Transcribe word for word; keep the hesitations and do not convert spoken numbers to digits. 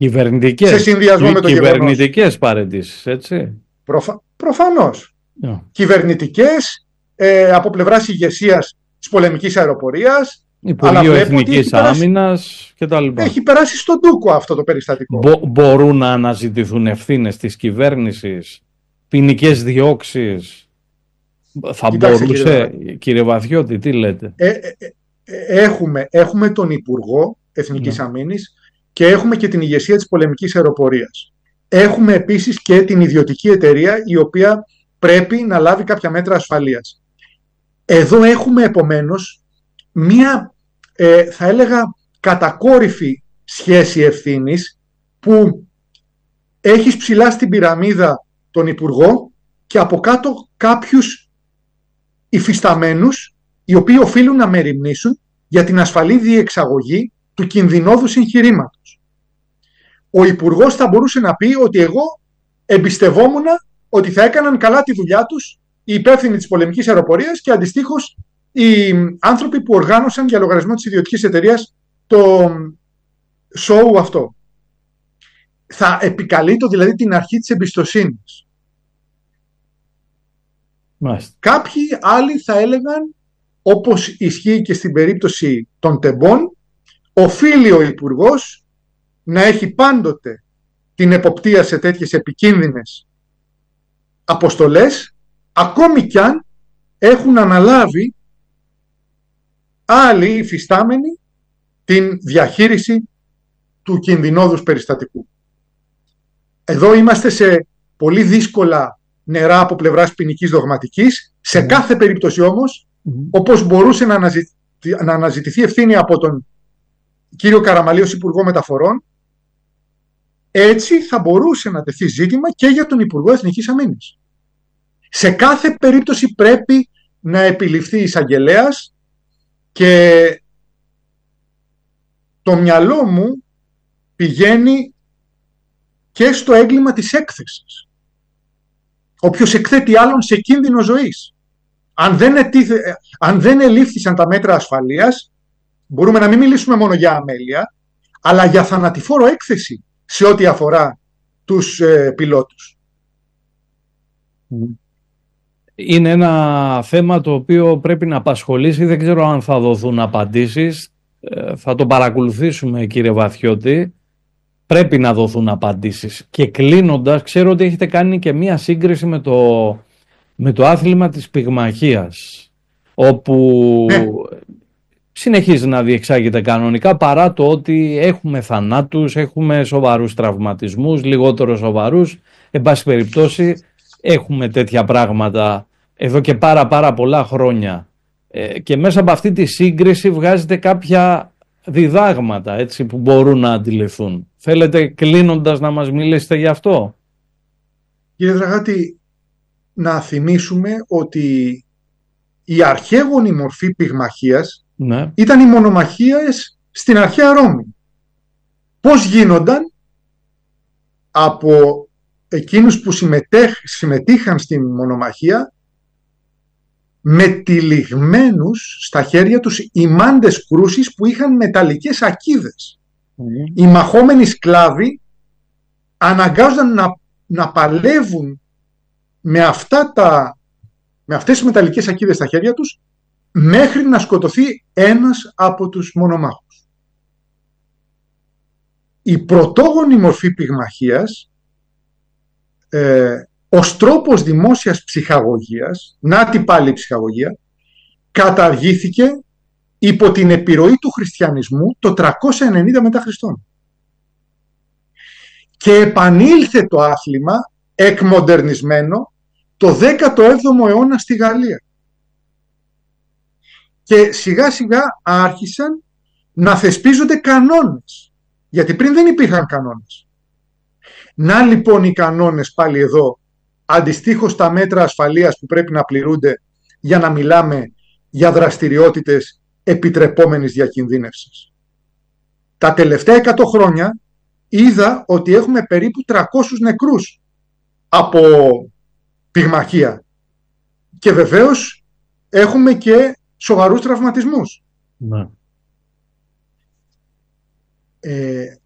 Κυβερνητικές, σε συνδυασμό με το γεγονός. Κυβερνητικές παραιτήσεις, έτσι. Προφα... Προφανώς. Yeah. Κυβερνητικές, ε, από πλευράς ηγεσίας της πολεμικής αεροπορίας, Υπουργείο Εθνικής Άμυνας κτλ. Έχει περάσει στον ντούκο αυτό το περιστατικό. Μπο, μπορούν να αναζητηθούν ευθύνες της κυβέρνησης, ποινικές διώξεις. Θα Κοιτάξτε, μπορούσε, κύριε, κύριε Βαθιώτη, τι λέτε. Ε, ε, ε, έχουμε, έχουμε τον Υπουργό Εθνικής yeah. Αμήνης και έχουμε και την ηγεσία της πολεμικής αεροπορίας. Έχουμε επίσης και την ιδιωτική εταιρεία η οποία πρέπει να λάβει κάποια μέτρα ασφαλείας. Εδώ έχουμε επομένως μία, ε, θα έλεγα, κατακόρυφη σχέση ευθύνης που έχεις ψηλά στην πυραμίδα τον Υπουργό και από κάτω κάποιους υφισταμένους οι οποίοι οφείλουν να μεριμνήσουν για την ασφαλή διεξαγωγή του κινδυνώδους εγχειρήματος. Ο Υπουργός θα μπορούσε να πει ότι εγώ εμπιστευόμουν ότι θα έκαναν καλά τη δουλειά τους οι υπεύθυνοι της πολεμικής αεροπορίας και αντιστοίχως οι άνθρωποι που οργάνωσαν για λογαριασμό της ιδιωτικής εταιρείας το σοου αυτό. Θα επικαλείται δηλαδή την αρχή της εμπιστοσύνης. Μάλιστα. Κάποιοι άλλοι θα έλεγαν, όπως ισχύει και στην περίπτωση των τεμπών, οφείλει ο Υπουργός να έχει πάντοτε την εποπτεία σε τέτοιες επικίνδυνες αποστολές, ακόμη κι αν έχουν αναλάβει άλλοι υφιστάμενοι την διαχείριση του κινδυνώδους περιστατικού. Εδώ είμαστε σε πολύ δύσκολα νερά από πλευράς ποινικής δογματικής. Σε mm. κάθε περίπτωση όμως, mm. όπως μπορούσε να, αναζητη... να αναζητηθεί ευθύνη από τον κύριο Καραμαλή ως Υπουργό Μεταφορών, έτσι θα μπορούσε να τεθεί ζήτημα και για τον Υπουργό Εθνικής Αμήνης. Σε κάθε περίπτωση πρέπει να επιληφθεί εισαγγελέας και το μυαλό μου πηγαίνει και στο έγκλημα της έκθεσης. Όποιος εκθέτει άλλον σε κίνδυνο ζωής. Αν δεν, ετίθε, αν δεν ελήφθησαν τα μέτρα ασφαλείας, μπορούμε να μην μιλήσουμε μόνο για αμέλεια, αλλά για θανατηφόρο έκθεση σε ό,τι αφορά τους ε, πιλότους. Είναι ένα θέμα το οποίο πρέπει να απασχολήσει. Δεν ξέρω αν θα δοθούν απαντήσεις. Ε, θα το παρακολουθήσουμε, κύριε Βαθιώτη. Πρέπει να δοθούν απαντήσεις. Και κλείνοντας, ξέρω ότι έχετε κάνει και μία σύγκριση με το, με το άθλημα της πυγμαχίας, όπου ναι. συνεχίζει να διεξάγεται κανονικά, παρά το ότι έχουμε θανάτους, έχουμε σοβαρούς τραυματισμούς, λιγότερο σοβαρούς. Εν πάση περιπτώσει, έχουμε τέτοια πράγματα εδώ και πάρα πάρα πολλά χρόνια. Ε, και μέσα από αυτή τη σύγκριση βγάζετε κάποια διδάγματα, έτσι, που μπορούν να αντιληφθούν. Θέλετε κλείνοντας να μας μιλήσετε γι' αυτό? Κύριε Δραγάτη, να θυμίσουμε ότι η αρχαίγονη μορφή πυγμαχίας ναι. ήταν οι μονομαχίες στην αρχαία Ρώμη. Πώς γίνονταν από εκείνους που συμμετέχ, συμμετείχαν στην μονομαχία με τυλιγμένους στα χέρια τους ημάντες κρούσεις που είχαν μεταλλικές ακίδες. Mm. Οι μαχόμενοι σκλάβοι αναγκάζονταν να, να παλεύουν με, αυτά τα, με αυτές τις μεταλλικές ακίδες στα χέρια τους μέχρι να σκοτωθεί ένας από τους μονομάχους. Η πρωτόγονη μορφή πυγμαχίας, ε, ως τρόπος δημόσιας ψυχαγωγίας, να την πάλι η ψυχαγωγία, καταργήθηκε υπό την επιρροή του χριστιανισμού το τριακόσια ενενήντα μετά Χριστόν. Και επανήλθε το άθλημα εκμοντερνισμένο το δέκατο έβδομο αιώνα στη Γαλλία. Και σιγά σιγά άρχισαν να θεσπίζονται κανόνες, γιατί πριν δεν υπήρχαν κανόνες. Να λοιπόν οι κανόνες πάλι εδώ, αντιστοίχως τα μέτρα ασφαλείας που πρέπει να πληρούνται για να μιλάμε για δραστηριότητες επιτρεπόμενης διακινδύνευσης. Τα τελευταία εκατό χρόνια είδα ότι έχουμε περίπου τριακόσιους νεκρούς από πυγμαχία και βεβαίως έχουμε και σοβαρούς τραυματισμούς. Ναι. Ε,